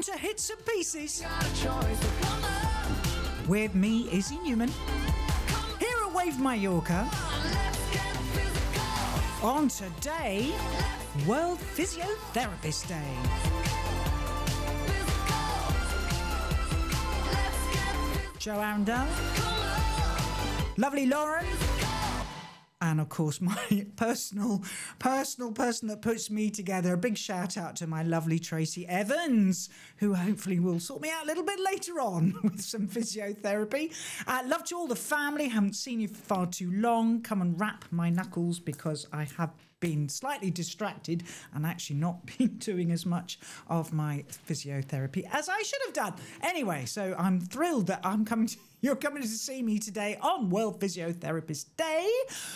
to Hits and Pieces with me, Izzy Newman, here at Wave Mallorca. On today, World Physiotherapist Day. Joe Arundel, lovely Lauren, and of course my personal person that puts me together. A big shout out to my lovely Tracy Evans, who hopefully will sort me out a little bit later on with some physiotherapy. Love to all the family. Haven't seen you for far too long. Come and wrap my knuckles because I have been slightly distracted and actually not been doing as much of my physiotherapy as I should have done. Anyway, so I'm thrilled that you're coming to see me today on World Physiotherapist Day.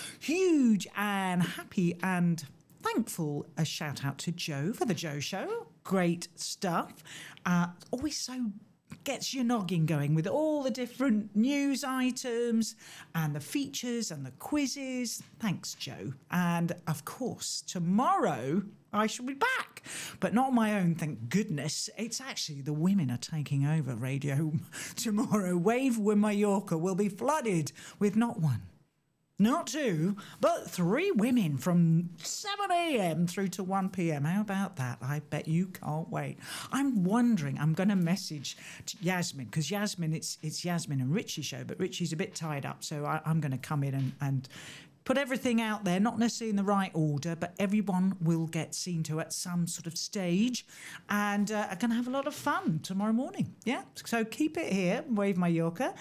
Huge and happy and thankful a shout out to Joe for the Joe Show. Great stuff. Always so gets your noggin going with all the different news items and the features and the quizzes. Thanks, Joe. And of course, tomorrow I shall be back, but not on my own, thank goodness. It's actually the women are taking over radio tomorrow. Wave Mallorca will be flooded with not one, not two, but three women from 7 a.m. through to 1 p.m. How about that? I bet you can't wait. I'm wondering, I'm going to message Yasmin, because Yasmin, it's Yasmin and Richie's show, but Richie's a bit tied up, so I'm going to come in and put everything out there, not necessarily in the right order, but everyone will get seen to at some sort of stage, and are going to have a lot of fun tomorrow morning. Yeah, so keep it here, Wave Mallorca.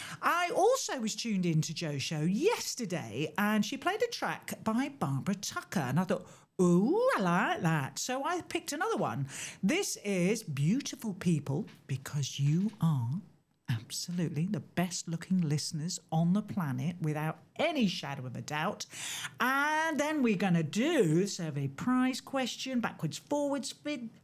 I also was tuned in to Joe's show yesterday, and she played a track by Barbara Tucker, and I thought, ooh, I like that. So I picked another one. This is Beautiful People, because you are absolutely the best looking listeners on the planet without any shadow of a doubt. And then we're going to do survey prize question, backwards forwards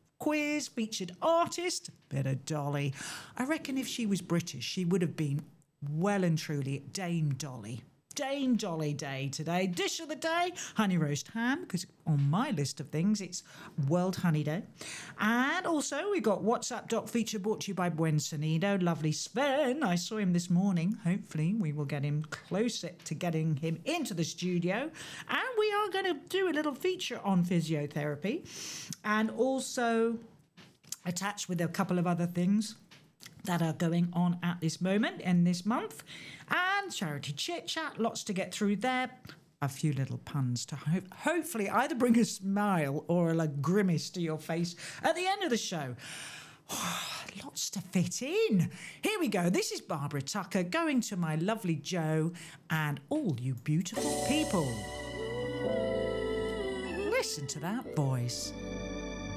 quiz, featured artist, bit of Dolly. I reckon if she was British, she would have been well and truly Dame Dolly. Dame Dolly Day today. Dish of the day, honey roast ham, because on my list of things, it's World Honey Day. And also, we got WhatsApp Doc feature brought to you by Buen Sonido. Lovely Sven. I saw him this morning. Hopefully, we will get him closer to getting him into the studio. And we are going to do a little feature on physiotherapy. And also, attached with a couple of other things that are going on at this moment in this month, and charity chit chat, lots to get through there. A few little puns to hopefully either bring a smile or a grimace to your face at the end of the show. Lots to fit in. Here we go. This is Barbara Tucker going to my lovely Joe and all you beautiful people. Listen to that voice.